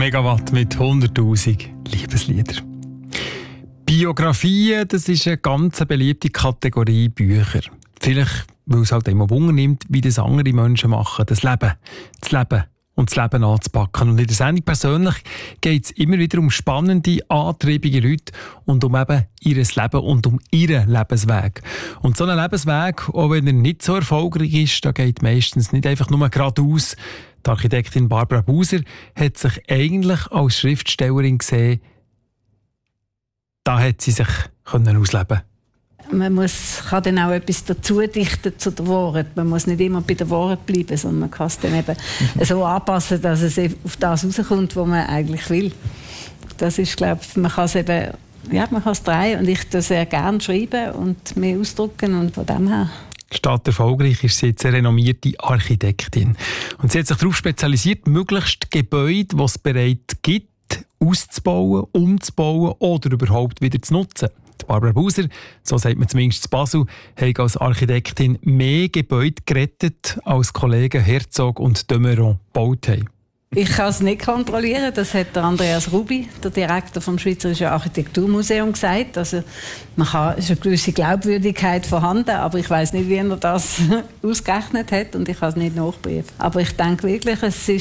Megawatt mit 100'000 Liebeslieder. Biografien, das ist eine ganz beliebte Kategorie Bücher. Vielleicht, weil es halt immer Wunder nimmt, wie das andere Menschen machen, das Leben und das Leben anzupacken. Und in der Sendung persönlich geht es immer wieder um spannende, antriebige Leute und um eben ihr Leben und um ihren Lebensweg. Und so ein Lebensweg, auch wenn er nicht so erfolgreich ist, da geht meistens nicht einfach nur geradeaus. Die Architektin Barbara Buser hat sich eigentlich als Schriftstellerin gesehen, da hat sie sich ausleben. Man kann dann auch etwas dazu dichten zu der Wahrheit. Man muss nicht immer bei der Wahrheit bleiben, sondern man kann es dann eben so anpassen, dass es auf das rauskommt, was man eigentlich will. Das ist, glaube ich, man kann es eben, ja, man kann es drehen und ich tue sehr gerne schreiben und mich ausdrücken und von dem her. Statt erfolgreich ist sie jetzt eine renommierte Architektin. Und sie hat sich darauf spezialisiert, möglichst Gebäude, die es bereits gibt, auszubauen, umzubauen oder überhaupt wieder zu nutzen. Die Barbara Buser, so sagt man zumindest in Basel, hat als Architektin mehr Gebäude gerettet, als Kollegen Herzog und de Meuron gebaut haben. Ich kann es nicht kontrollieren, das hat der Andreas Rubi, der Direktor vom Schweizerischen Architekturmuseum, gesagt. Also es ist eine gewisse Glaubwürdigkeit vorhanden, aber ich weiss nicht, wie er das ausgerechnet hat und ich kann es nicht nachprüfen. Aber ich denke wirklich, die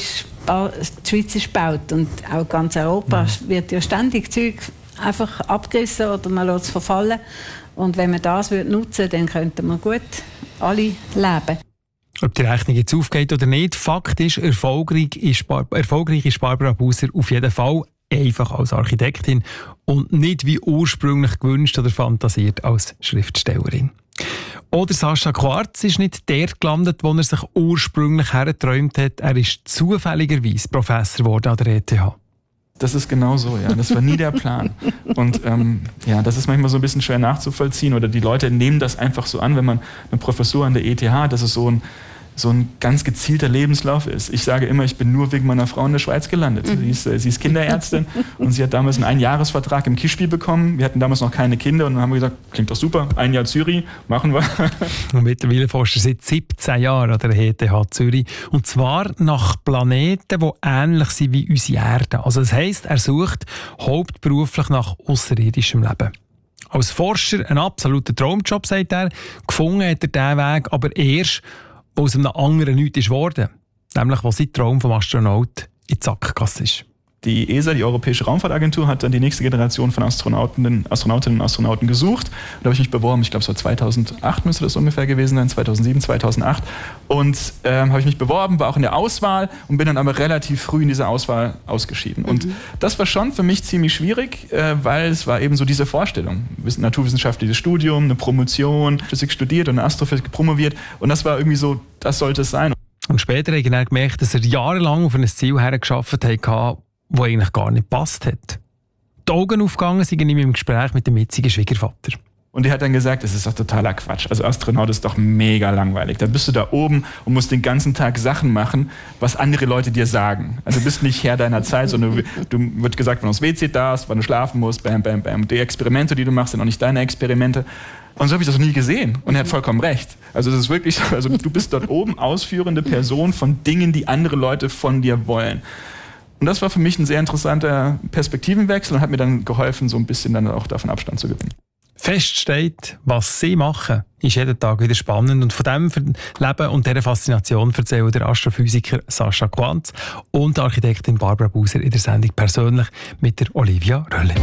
Schweiz ist gebaut und auch ganz Europa wird ja ständig Zeug einfach abgerissen oder man lässt es verfallen. Und wenn man das nutzen würde, dann könnten wir gut alle leben. Ob die Rechnung jetzt aufgeht oder nicht, Fakt ist, erfolgreich ist Barbara Buser auf jeden Fall, einfach als Architektin und nicht wie ursprünglich gewünscht oder fantasiert als Schriftstellerin. Oder Sascha Quarz ist nicht der gelandet, wo er sich ursprünglich hergeträumt hat. Er ist zufälligerweise Professor geworden an der ETH. Das ist genau so, ja. Das war nie der Plan. Und das ist manchmal so ein bisschen schwer nachzuvollziehen oder die Leute nehmen das einfach so an, wenn man eine Professur an der ETH hat, dass es so ein ganz gezielter Lebenslauf ist. Ich sage immer, ich bin nur wegen meiner Frau in der Schweiz gelandet. Sie ist Kinderärztin und sie hat damals einen Einjahresvertrag im Kischbi bekommen. Wir hatten damals noch keine Kinder und dann haben wir gesagt, klingt doch super, 1 Jahr Zürich, machen wir. Und mittlerweile forscht er seit 17 Jahren an der ETH Zürich. Und zwar nach Planeten, die ähnlich sind wie unsere Erde. Also das heisst, er sucht hauptberuflich nach außerirdischem Leben. Als Forscher ein absoluter Traumjob, sagt er. Gefunden hat er diesen Weg aber erst, aus einem anderen nichts geworden ist. Nämlich, was sein Traum vom Astronaut in die Sackgasse ist. Die ESA, die Europäische Raumfahrtagentur, hat dann die nächste Generation von Astronautinnen und Astronauten gesucht. Da habe ich mich beworben, ich glaube, es war 2008 müsste das ungefähr gewesen sein, 2007, 2008. Und habe ich mich beworben, war auch in der Auswahl und bin dann aber relativ früh in dieser Auswahl ausgeschieden. Und das war schon für mich ziemlich schwierig, weil es war eben so diese Vorstellung. Naturwissenschaftliches Studium, eine Promotion, Physik studiert und eine Astrophysik promoviert. Und das war irgendwie so, das sollte es sein. Und später hat er gemerkt, dass er jahrelang auf ein Ziel hergearbeitet hat, das eigentlich gar nicht gepasst hat. Die Augen aufgegangen sind ihm im Gespräch mit dem jetzigen Schwiegervater. Und er hat dann gesagt, das ist doch totaler Quatsch. Also Astronaut ist doch mega langweilig. Da bist du da oben und musst den ganzen Tag Sachen machen, was andere Leute dir sagen. Also du bist nicht Herr deiner Zeit, sondern du wird gesagt, wann du aufs WC darfst, wann du schlafen musst, bam, bam, bam. Die Experimente, die du machst, sind auch nicht deine Experimente. Und so habe ich das noch nie gesehen. Und er hat vollkommen recht. Also es ist wirklich so, also du bist dort oben ausführende Person von Dingen, die andere Leute von dir wollen. Und das war für mich ein sehr interessanter Perspektivenwechsel und hat mir dann geholfen, so ein bisschen dann auch davon Abstand zu gewinnen. Fest steht, was sie machen, ist jeden Tag wieder spannend. Und von diesem Leben und dieser Faszination erzählen der Astrophysiker Sascha Quarz und die Architektin Barbara Buser in der Sendung persönlich mit der Olivia Rölle.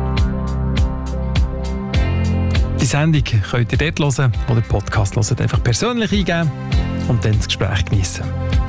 Die Sendung könnt ihr dort hören, wo der Podcast hört. Einfach persönlich eingeben und dann das Gespräch geniessen.